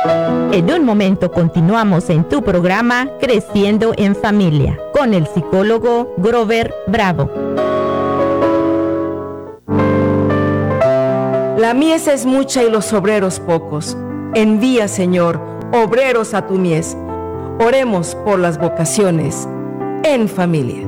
En un momento continuamos en tu programa Creciendo en Familia con el psicólogo Grover Bravo. La mies es mucha y los obreros pocos. Envía, Señor, obreros a tu mies. Oremos por las vocaciones en familia.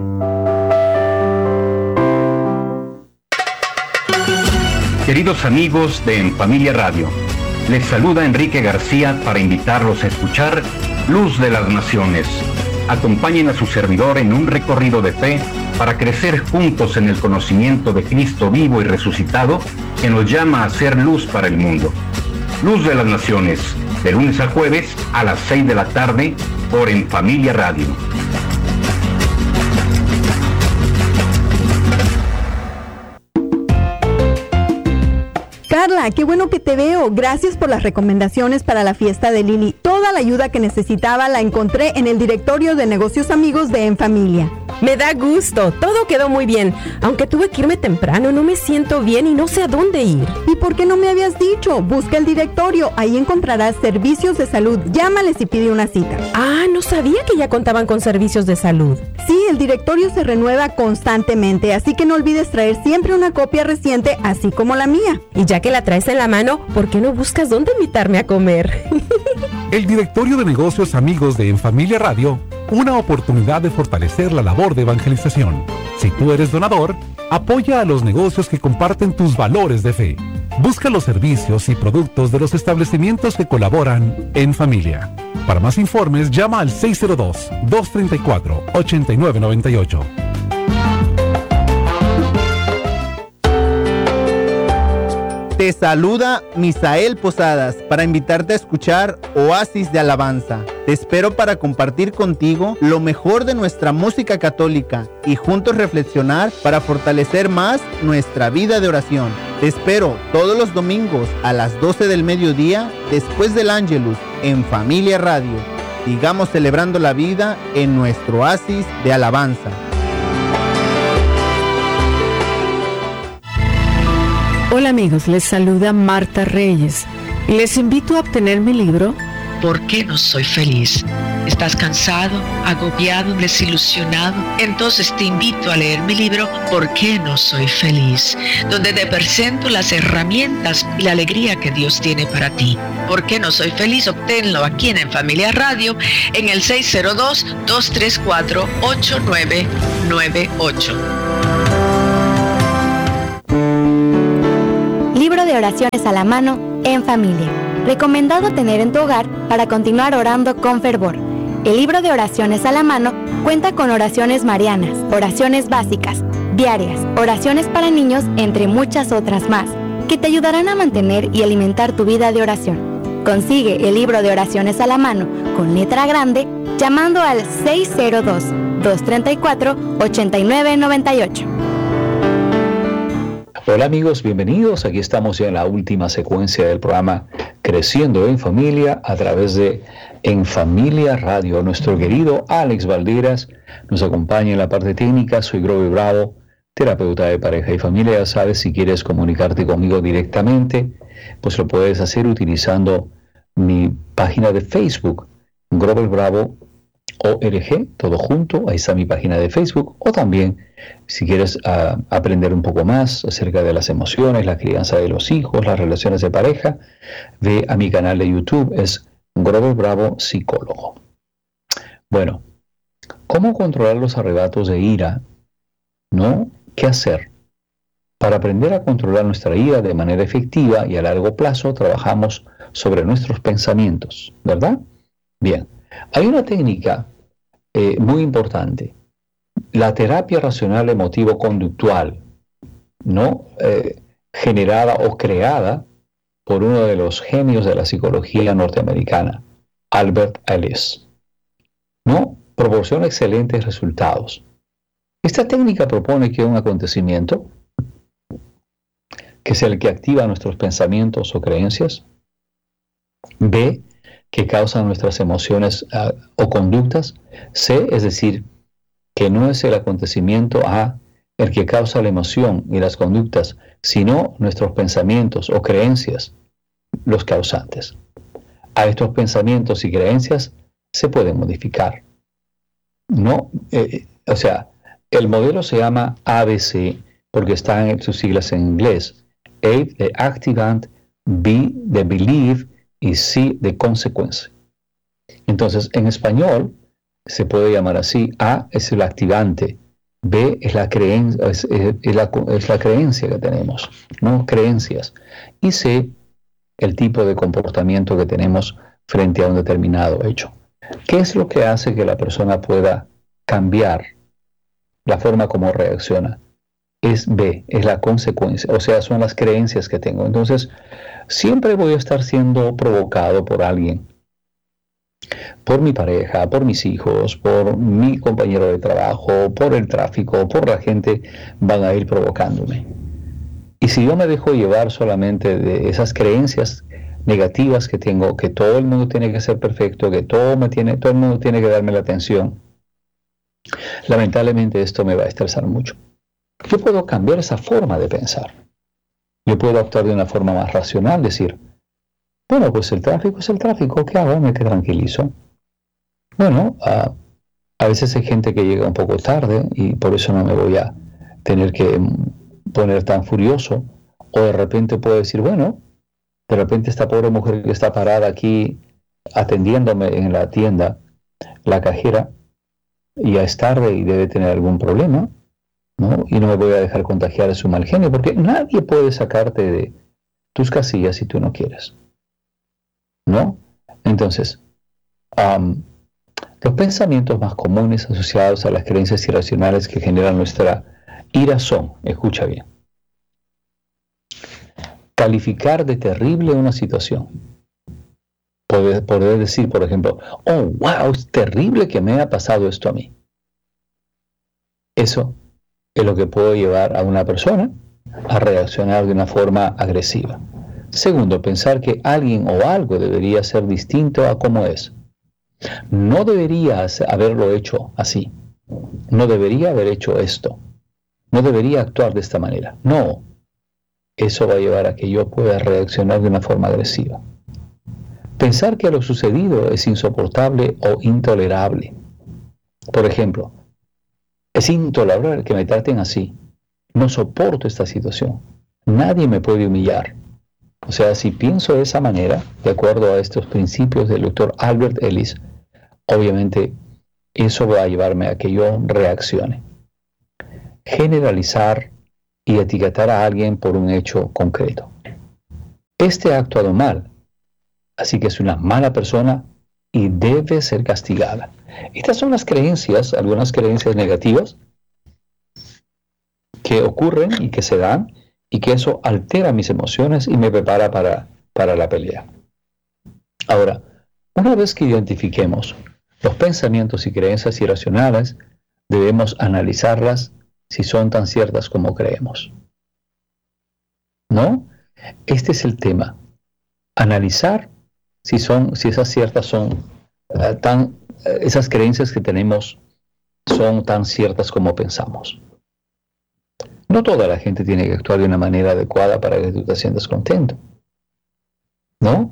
Queridos amigos de En Familia Radio, les saluda Enrique García para invitarlos a escuchar Luz de las Naciones. Acompañen a su servidor en un recorrido de fe para crecer juntos en el conocimiento de Cristo vivo y resucitado, que nos llama a ser luz para el mundo. Luz de las Naciones, de lunes a jueves a las 6 de la tarde por En Familia Radio. Carla, qué bueno que te veo. Gracias por las recomendaciones para la fiesta de Lili. Toda la ayuda que necesitaba la encontré en el directorio de negocios amigos de En Familia. Me da gusto, todo quedó muy bien. Aunque tuve que irme temprano, no me siento bien y no sé a dónde ir. ¿Y por qué no me habías dicho? Busca el directorio, ahí encontrarás servicios de salud. Llámales y pide una cita. Ah, no sabía que ya contaban con servicios de salud. Sí, el directorio se renueva constantemente, así que no olvides traer siempre una copia reciente, así como la mía. Y ya que la traes en la mano, ¿por qué no buscas dónde invitarme a comer? El directorio de negocios amigos de En Familia Radio, una oportunidad de fortalecer la labor de evangelización. Si tú eres donador, apoya a los negocios que comparten tus valores de fe. Busca los servicios y productos de los establecimientos que colaboran en familia. Para más informes, llama al 602-234-8998. Te saluda Misael Posadas para invitarte a escuchar Oasis de Alabanza. Te espero para compartir contigo lo mejor de nuestra música católica y juntos reflexionar para fortalecer más nuestra vida de oración. Te espero todos los domingos a las 12 del mediodía después del Ángelus en Familia Radio. Sigamos celebrando la vida en nuestro Oasis de Alabanza. Hola amigos, les saluda Marta Reyes y les invito a obtener mi libro ¿Por qué no soy feliz? ¿Estás cansado, agobiado, desilusionado? Entonces te invito a leer mi libro ¿Por qué no soy feliz? Donde te presento las herramientas y la alegría que Dios tiene para ti. ¿Por qué no soy feliz? Obténlo aquí en Familia Radio en el 602-234-8998. Libro de oraciones a la mano en familia. Recomendado tener en tu hogar para continuar orando con fervor. El libro de oraciones a la mano cuenta con oraciones marianas, oraciones básicas, diarias, oraciones para niños, entre muchas otras más, que te ayudarán a mantener y alimentar tu vida de oración. Consigue el libro de oraciones a la mano con letra grande llamando al 602-234-8998. Hola amigos, bienvenidos. Aquí estamos ya en la última secuencia del programa Creciendo en Familia a través de En Familia Radio. Nuestro querido Alex Valderas nos acompaña en la parte técnica. Soy Grover Bravo, terapeuta de pareja y familia. Ya sabes, si quieres comunicarte conmigo directamente, pues lo puedes hacer utilizando mi página de Facebook, Grover Bravo ORG, todo junto. Ahí está mi página de Facebook. O también, si quieres aprender un poco más acerca de las emociones, la crianza de los hijos, las relaciones de pareja, ve a mi canal de YouTube, es Grover Bravo Psicólogo. Bueno, ¿cómo controlar los arrebatos de ira? ¿No? ¿Qué hacer? Para aprender a controlar nuestra ira de manera efectiva y a largo plazo, trabajamos sobre nuestros pensamientos, ¿verdad? Bien. Hay una técnica muy importante, la terapia racional emotivo-conductual, ¿no? Generada o creada por uno de los genios de la psicología norteamericana, Albert Ellis, ¿no? Proporciona excelentes resultados. Esta técnica propone que un acontecimiento, que es el que activa nuestros pensamientos o creencias, B, que causan nuestras emociones o conductas, C, es decir, que no es el acontecimiento A el que causa la emoción y las conductas, sino nuestros pensamientos o creencias los causantes. a estos pensamientos y creencias se pueden modificar. No, o sea, el modelo se llama ABC porque están en sus siglas en inglés. A de activant, B de believe y C de consequence. Entonces, en español se puede llamar así. A es el activante, B es la creencia, es la creencia que tenemos, ¿no? Creencias. Y C, el tipo de comportamiento que tenemos frente a un determinado hecho. ¿Qué es lo que hace que la persona pueda cambiar la forma como reacciona? Es B, es la consecuencia, o sea, son las creencias que tengo. Entonces, siempre voy a estar siendo provocado por alguien, por mi pareja, por mis hijos, por mi compañero de trabajo, por el tráfico, por la gente, van a ir provocándome. Y si yo me dejo llevar solamente de esas creencias negativas que tengo, que todo el mundo tiene que ser perfecto, que todo el mundo tiene que darme la atención, lamentablemente esto me va a estresar mucho. Yo puedo cambiar esa forma de pensar. Yo puedo actuar de una forma más racional, decir, bueno, pues el tráfico es el tráfico, ¿qué hago? Me tranquilizo. Bueno, a veces hay gente que llega un poco tarde y por eso no me voy a tener que poner tan furioso. O de repente puedo decir, bueno, de repente esta pobre mujer que está parada aquí atendiéndome en la tienda, la cajera, ya es tarde y debe tener algún problema, ¿no? Y no me voy a dejar contagiar de su mal genio, porque nadie puede sacarte de tus casillas si tú no quieres, ¿no? Entonces, los pensamientos más comunes asociados a las creencias irracionales que generan nuestra ira son, escucha bien, calificar de terrible una situación. Poder decir, por ejemplo, oh, wow, es terrible que me haya pasado esto a mí. Eso es lo que puede llevar a una persona a reaccionar de una forma agresiva. Segundo, pensar que alguien o algo debería ser distinto a como es. No debería haberlo hecho así. No debería haber hecho esto. No debería actuar de esta manera. No. Eso va a llevar a que yo pueda reaccionar de una forma agresiva. Pensar que lo sucedido es insoportable o intolerable. Por ejemplo, es intolerable que me traten así. No soporto esta situación. Nadie me puede humillar. O sea, si pienso de esa manera, de acuerdo a estos principios del doctor Albert Ellis, obviamente eso va a llevarme a que yo reaccione. Generalizar y etiquetar a alguien por un hecho concreto. Este ha actuado mal, así que es una mala persona y debe ser castigada. Estas son las creencias, algunas creencias negativas que ocurren y que se dan y que eso altera mis emociones y me prepara para la pelea. Ahora, una vez que identifiquemos los pensamientos y creencias irracionales, debemos analizarlas si son tan ciertas como creemos. ¿No? Este es el tema. Analizar si esas ciertas son esas creencias que tenemos son tan ciertas como pensamos. No toda la gente tiene que actuar de una manera adecuada para que tú te sientas contento, ¿no?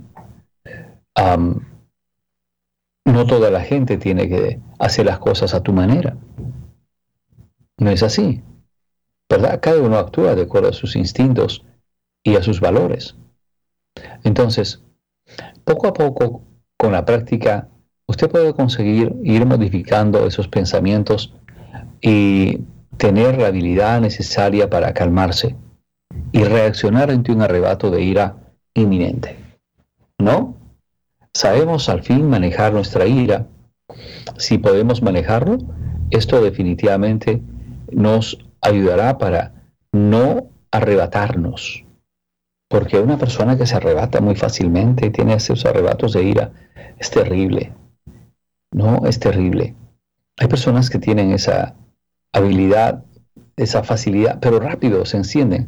No toda la gente tiene que hacer las cosas a tu manera. No es así, ¿verdad? Cada uno actúa de acuerdo a sus instintos y a sus valores. Entonces, poco a poco, con la práctica, usted puede conseguir ir modificando esos pensamientos y tener la habilidad necesaria para calmarse y reaccionar ante un arrebato de ira inminente. ¿No? ¿Sabemos al fin manejar nuestra ira? Si podemos manejarlo, esto definitivamente nos ayudará para no arrebatarnos. Porque una persona que se arrebata muy fácilmente y tiene esos arrebatos de ira, es terrible. No, es terrible. Hay personas que tienen esa habilidad, esa facilidad, pero rápido se encienden.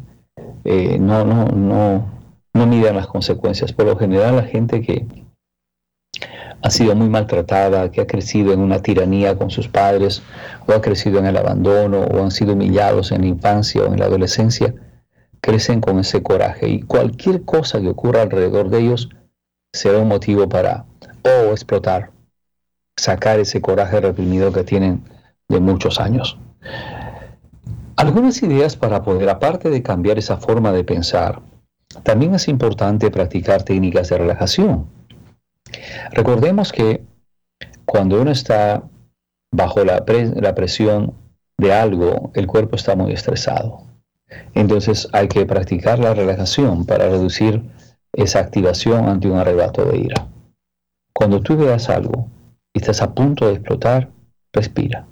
No miden las consecuencias. Por lo general, la gente que ha sido muy maltratada, que ha crecido en una tiranía con sus padres, o ha crecido en el abandono, o han sido humillados en la infancia o en la adolescencia, crecen con ese coraje. Y cualquier cosa que ocurra alrededor de ellos, será un motivo para explotar, sacar ese coraje reprimido que tienen de muchos años. Algunas ideas para poder, aparte de cambiar esa forma de pensar, también es importante practicar técnicas de relajación. Recordemos que cuando uno está bajo la presión de algo, el cuerpo está muy estresado. Entonces hay que practicar la relajación para reducir esa activación ante un arrebato de ira. Cuando tú veas algo y estás a punto de explotar, respira.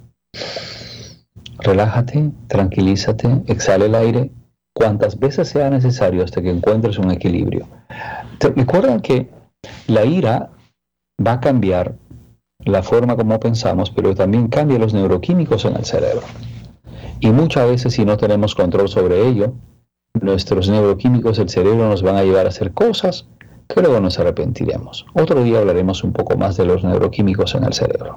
Relájate, tranquilízate, exhala el aire cuantas veces sea necesario hasta que encuentres un equilibrio. Recuerden que la ira va a cambiar la forma como pensamos, pero también cambia los neuroquímicos en el cerebro. Y muchas veces, si no tenemos control sobre ello, nuestros neuroquímicos del cerebro nos van a llevar a hacer cosas que luego nos arrepentiremos. Otro día hablaremos un poco más de los neuroquímicos en el cerebro.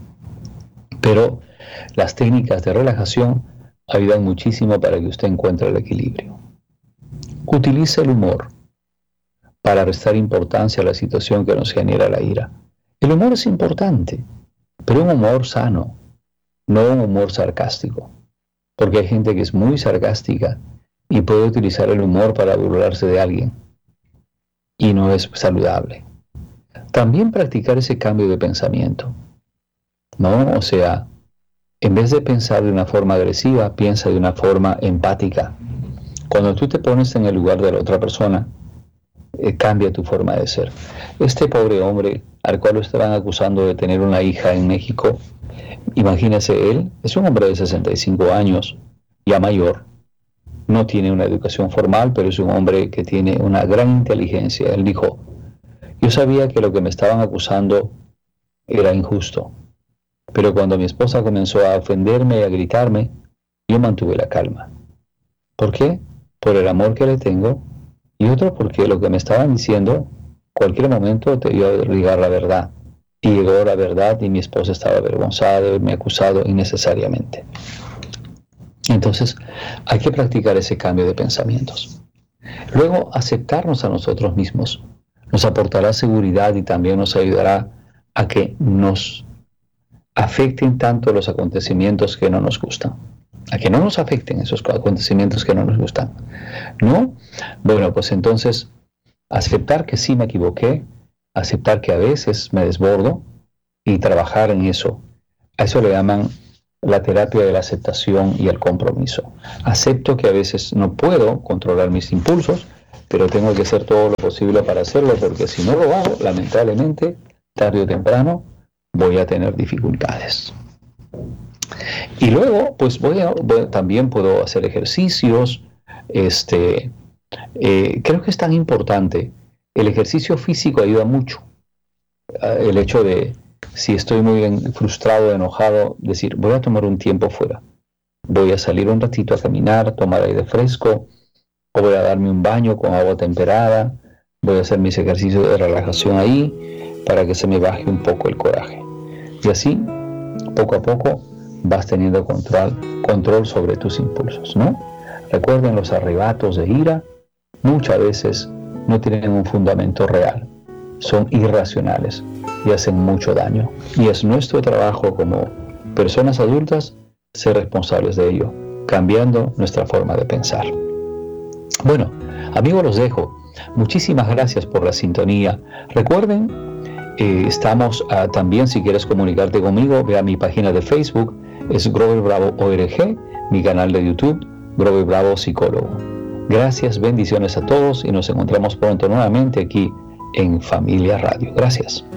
Pero las técnicas de relajación ayudan muchísimo para que usted encuentre el equilibrio. Utilice el humor para restar importancia a la situación que nos genera la ira. El humor es importante, pero un humor sano, no un humor sarcástico. Porque hay gente que es muy sarcástica y puede utilizar el humor para burlarse de alguien. Y no es saludable. También practicar ese cambio de pensamiento, ¿no? O sea, en vez de pensar de una forma agresiva, piensa de una forma empática. Cuando tú te pones en el lugar de la otra persona, cambia tu forma de ser. Este pobre hombre al cual lo estaban acusando de tener una hija en México, imagínese, él es un hombre de 65 años, ya mayor, no tiene una educación formal, pero es un hombre que tiene una gran inteligencia. Él dijo, yo sabía que lo que me estaban acusando era injusto, pero cuando mi esposa comenzó a ofenderme y a gritarme, yo mantuve la calma. ¿Por qué? Por el amor que le tengo, y otro porque lo que me estaban diciendo, cualquier momento te iba a llegar la verdad. Y llegó la verdad y mi esposa estaba avergonzada de haberme acusado innecesariamente. Entonces, hay que practicar ese cambio de pensamientos. Luego, aceptarnos a nosotros mismos nos aportará seguridad y también nos ayudará a que nos afecten tanto los acontecimientos que no nos gustan. A que no nos afecten esos acontecimientos que no nos gustan. ¿No? Bueno, pues entonces, aceptar que sí me equivoqué, aceptar que a veces me desbordo y trabajar en eso. A eso le llaman la terapia de la aceptación y el compromiso. Acepto que a veces no puedo controlar mis impulsos, pero tengo que hacer todo lo posible para hacerlo, porque si no lo hago, lamentablemente, tarde o temprano, voy a tener dificultades. Y luego, pues también puedo hacer ejercicios. Creo que es tan importante. El ejercicio físico ayuda mucho. El hecho de, si estoy muy frustrado, enojado, decir, voy a tomar un tiempo fuera. Voy a salir un ratito a caminar, tomar aire fresco, o voy a darme un baño con agua temperada, voy a hacer mis ejercicios de relajación ahí, para que se me baje un poco el coraje. Y así, poco a poco, vas teniendo control sobre tus impulsos, ¿no? Recuerden, los arrebatos de ira muchas veces no tienen un fundamento real, son irracionales y hacen mucho daño. Y es nuestro trabajo como personas adultas ser responsables de ello, cambiando nuestra forma de pensar. Bueno, amigos, los dejo. Muchísimas gracias por la sintonía. Recuerden, estamos también, si quieres comunicarte conmigo, ve a mi página de Facebook, es Grover Bravo ORG, mi canal de YouTube, Grover Bravo Psicólogo. Gracias, bendiciones a todos y nos encontramos pronto nuevamente aquí en Familia Radio. Gracias.